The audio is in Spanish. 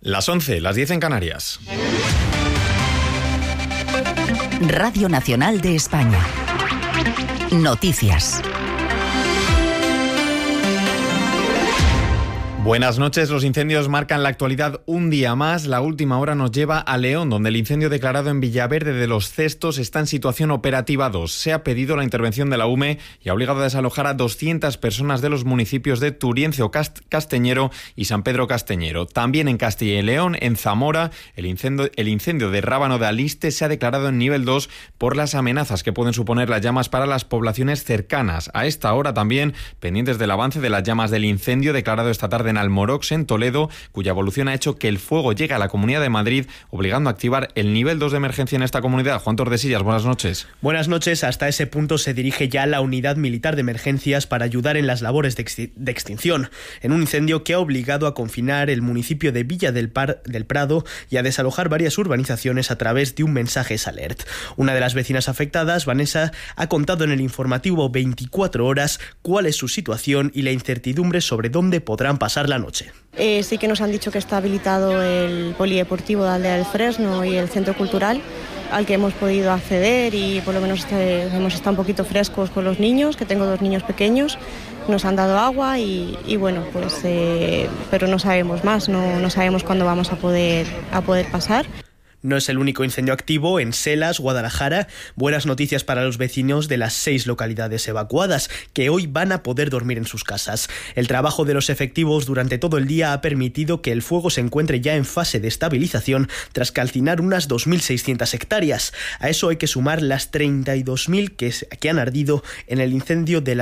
Las 11, las 10 en Canarias. Radio Nacional de España. Noticias. Buenas noches. Los incendios marcan la actualidad un día más. La última hora nos lleva a León, donde el incendio declarado en Villaverde de los Cestos está en situación operativa 2. Se ha pedido la intervención de la UME y ha obligado a desalojar a 200 personas de los municipios de Turienzo Casteñero y San Pedro Casteñero. También en Castilla y León, en Zamora, el incendio de Rábano de Aliste se ha declarado en nivel 2 por las amenazas que pueden suponer las llamas para las poblaciones cercanas. A esta hora también pendientes del avance de las llamas del incendio declarado esta tarde en Almorox, en Toledo, cuya evolución ha hecho que el fuego llegue a la Comunidad de Madrid, obligando a activar el nivel 2 de emergencia en esta comunidad. Juan Tordesillas, buenas noches. Buenas noches. Hasta ese punto se dirige ya la Unidad Militar de Emergencias para ayudar en las labores de extinción, en un incendio que ha obligado a confinar el municipio de Villa del Prado y a desalojar varias urbanizaciones a través de un mensaje alert. Una de las vecinas afectadas, Vanessa, ha contado en el informativo 24 horas cuál es su situación y la incertidumbre sobre dónde podrán pasar la noche. Sí que nos han dicho que está habilitado el polideportivo de Aldea del Fresno y el centro cultural al que hemos podido acceder y por lo menos hemos estado un poquito frescos con los niños, que tengo 2 niños pequeños. Nos han dado agua y bueno, pues pero no sabemos más, no sabemos cuándo vamos a poder pasar. No es el único incendio activo en Selas, Guadalajara. Buenas noticias para los vecinos de las 6 localidades evacuadas, que hoy van a poder dormir en sus casas. El trabajo de los efectivos durante todo el día ha permitido que el fuego se encuentre ya en fase de estabilización tras calcinar unas 2.600 hectáreas. A eso hay que sumar las 32.000 que han ardido en el incendio de